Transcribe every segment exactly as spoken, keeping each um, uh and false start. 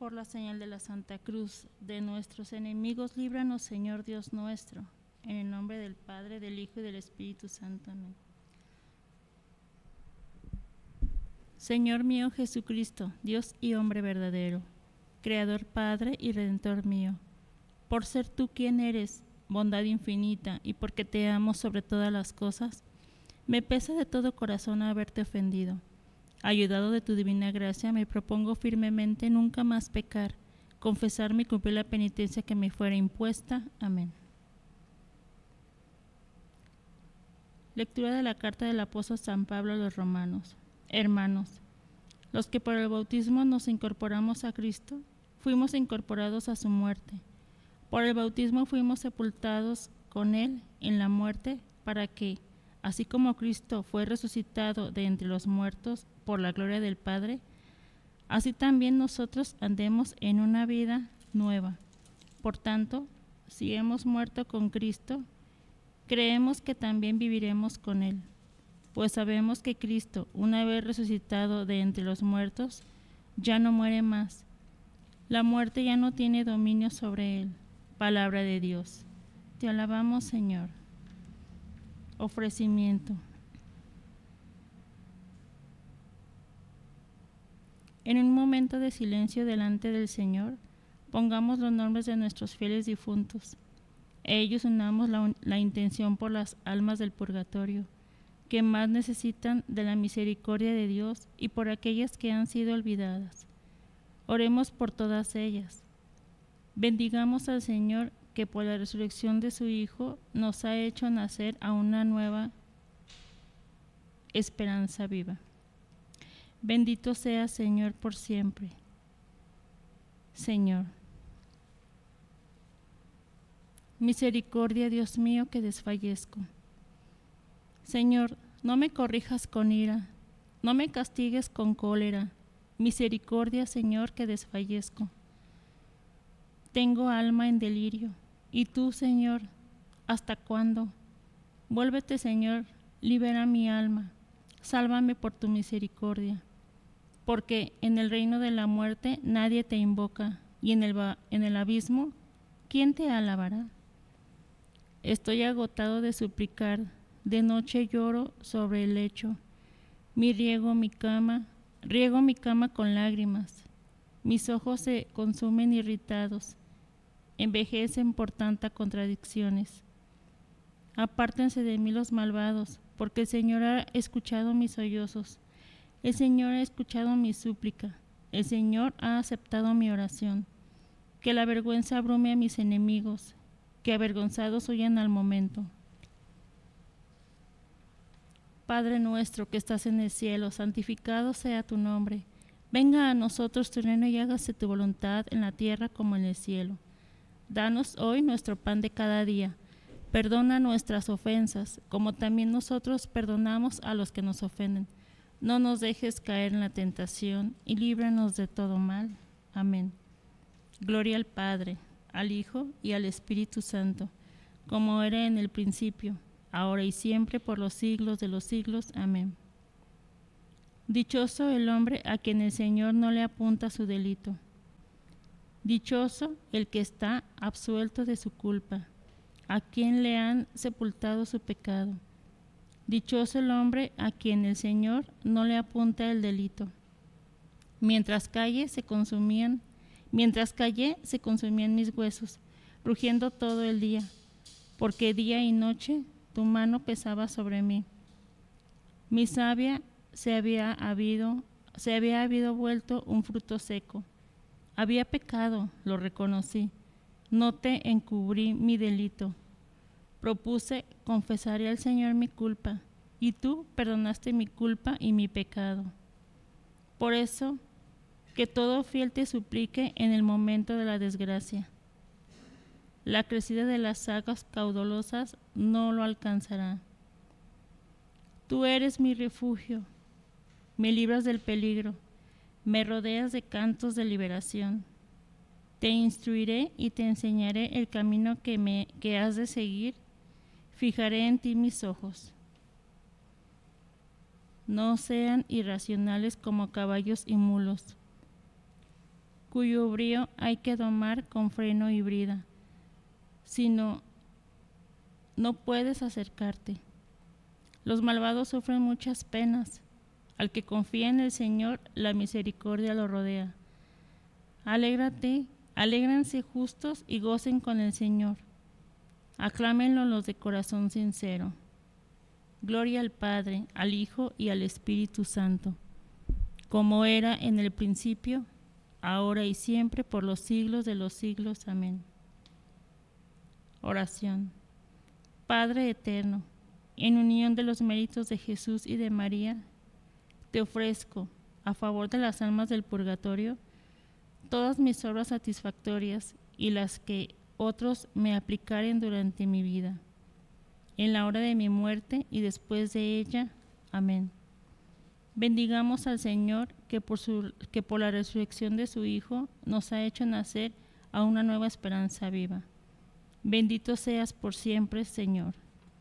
por la señal de la Santa Cruz de nuestros enemigos, líbranos, Señor Dios nuestro. En el nombre del Padre, del Hijo y del Espíritu Santo. Amén. Señor mío Jesucristo, Dios y hombre verdadero, Creador, Padre y Redentor mío, por ser tú quien eres, bondad infinita, y porque te amo sobre todas las cosas, me pesa de todo corazón haberte ofendido. Ayudado de tu divina gracia, me propongo firmemente nunca más pecar, confesarme y cumplir la penitencia que me fuera impuesta. Amén. Lectura de la carta del apóstol San Pablo a los romanos. Hermanos, los que por el bautismo nos incorporamos a Cristo, fuimos incorporados a su muerte. Por el bautismo fuimos sepultados con Él en la muerte, para que, así como Cristo fue resucitado de entre los muertos por la gloria del Padre, así también nosotros andemos en una vida nueva. Por tanto, si hemos muerto con Cristo, creemos que también viviremos con Él, pues sabemos que Cristo, una vez resucitado de entre los muertos, ya no muere más. La muerte ya no tiene dominio sobre Él. Palabra de Dios. Te alabamos, Señor. Ofrecimiento. En un momento de silencio delante del Señor, pongamos los nombres de nuestros fieles difuntos. Ellos unamos la, la intención por las almas del purgatorio, que más necesitan de la misericordia de Dios, y por aquellas que han sido olvidadas. Oremos por todas ellas. Bendigamos al Señor, que por la resurrección de su Hijo nos ha hecho nacer a una nueva esperanza viva. Bendito sea, Señor, por siempre. Señor. Misericordia, Dios mío, que desfallezco. Señor, no me corrijas con ira, no me castigues con cólera. Misericordia, Señor, que desfallezco. Tengo alma en delirio, y tú, Señor, ¿hasta cuándo? Vuélvete, Señor, libera mi alma, sálvame por tu misericordia, porque en el reino de la muerte nadie te invoca, y en el, en el abismo, ¿quién te alabará? Estoy agotado de suplicar, de noche lloro sobre el lecho, mi riego mi cama, riego mi cama con lágrimas, mis ojos se consumen irritados, envejecen por tantas contradicciones. Apártense de mí los malvados, porque el Señor ha escuchado mis sollozos, el Señor ha escuchado mi súplica, el Señor ha aceptado mi oración. Que la vergüenza abrume a mis enemigos, que avergonzados huyan al momento. Padre nuestro que estás en el cielo, santificado sea tu nombre. Venga a nosotros tu reino y hágase tu voluntad en la tierra como en el cielo. Danos hoy nuestro pan de cada día. Perdona nuestras ofensas, como también nosotros perdonamos a los que nos ofenden. No nos dejes caer en la tentación y líbranos de todo mal. Amén. Gloria al Padre, al Hijo y al Espíritu Santo, como era en el principio, ahora y siempre, por los siglos de los siglos. Amén. Dichoso el hombre a quien el Señor no le apunta su delito. Dichoso el que está absuelto de su culpa, a quien le han sepultado su pecado. Dichoso el hombre a quien el Señor no le apunta el delito. Mientras calle se consumían, mientras callé se consumían mis huesos, rugiendo todo el día, porque día y noche tu mano pesaba sobre mí. Mi savia se había habido, se había habido vuelto un fruto seco. Había pecado, lo reconocí, no te encubrí mi delito. Propuse, confesaré al Señor mi culpa, y tú perdonaste mi culpa y mi pecado. Por eso, que todo fiel te suplique en el momento de la desgracia. La crecida de las aguas caudalosas no lo alcanzará. Tú eres mi refugio, me libras del peligro, me rodeas de cantos de liberación. Te instruiré y te enseñaré el camino que, me, que has de seguir. Fijaré en ti mis ojos. No sean irracionales como caballos y mulos, cuyo brío hay que domar con freno y brida, si no, no puedes acercarte. Los malvados sufren muchas penas. Al que confía en el Señor, la misericordia lo rodea. Alégrate, alégrense justos y gocen con el Señor. Aclámenlo los de corazón sincero. Gloria al Padre, al Hijo y al Espíritu Santo, como era en el principio, ahora y siempre, por los siglos de los siglos. Amén. Oración. Padre eterno, en unión de los méritos de Jesús y de María, te ofrezco, a favor de las almas del purgatorio, todas mis obras satisfactorias y las que otros me aplicaren durante mi vida, en la hora de mi muerte y después de ella. Amén. Bendigamos al Señor, que por, su, que por la resurrección de su Hijo nos ha hecho nacer a una nueva esperanza viva. Bendito seas por siempre, Señor.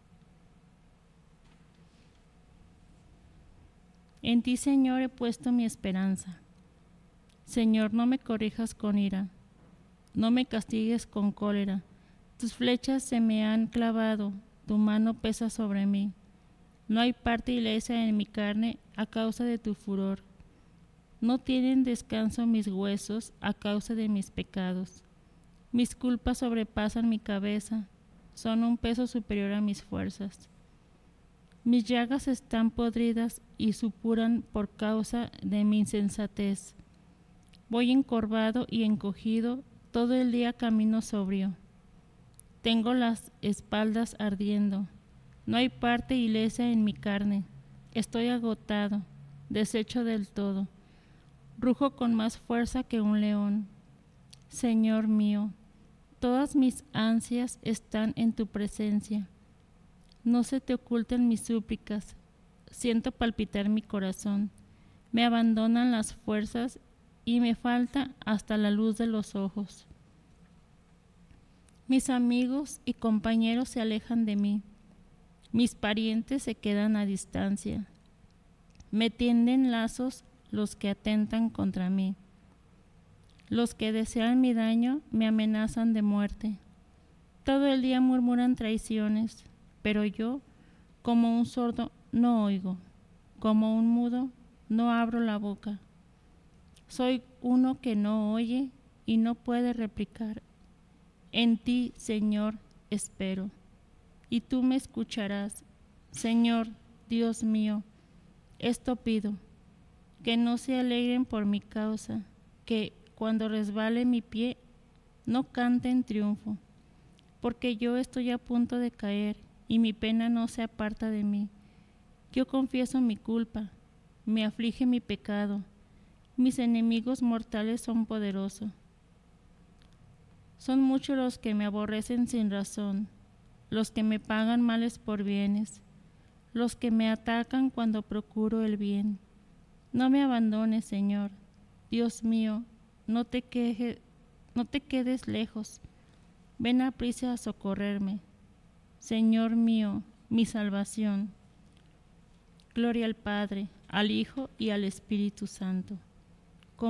En ti, Señor, he puesto mi esperanza. Señor, no me corrijas con ira, no me castigues con cólera. Tus flechas se me han clavado, tu mano pesa sobre mí. No hay parte ilesa en mi carne a causa de tu furor. No tienen descanso mis huesos a causa de mis pecados. Mis culpas sobrepasan mi cabeza, son un peso superior a mis fuerzas. Mis llagas están podridas y supuran por causa de mi insensatez. Voy encorvado y encogido, todo el día camino sobrio. Tengo las espaldas ardiendo, no hay parte ilesa en mi carne. Estoy agotado, deshecho del todo. Rujo con más fuerza que un león. Señor mío, todas mis ansias están en tu presencia. No se te oculten mis súplicas. Siento palpitar mi corazón. Me abandonan las fuerzas y me falta hasta la luz de los ojos. Mis amigos y compañeros se alejan de mí. Mis parientes se quedan a distancia. Me tienden lazos los que atentan contra mí. Los que desean mi daño me amenazan de muerte. Todo el día murmuran traiciones, pero yo, como un sordo, no oigo. Como un mudo, no abro la boca. Soy uno que no oye y no puede replicar. En ti, Señor, espero, y tú me escucharás. Señor, Dios mío, esto pido, que no se alegren por mi causa, que cuando resbale mi pie, no cante en triunfo, porque yo estoy a punto de caer y mi pena no se aparta de mí. Yo confieso mi culpa, me aflige mi pecado, mis enemigos mortales son poderosos. Son muchos los que me aborrecen sin razón, los que me pagan males por bienes, los que me atacan cuando procuro el bien. No me abandones, Señor, Dios mío, no te, queje, no te quedes lejos, ven aprisa a socorrerme. Señor mío, mi salvación. Gloria al Padre, al Hijo y al Espíritu Santo.